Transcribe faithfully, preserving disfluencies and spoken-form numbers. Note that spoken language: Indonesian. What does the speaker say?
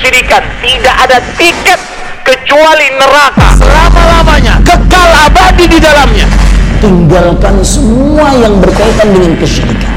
kesyirikan, tidak ada tiket kecuali neraka selama-lamanya, kekal abadi di dalamnya. Tinggalkan semua yang berkaitan dengan kesyirikan.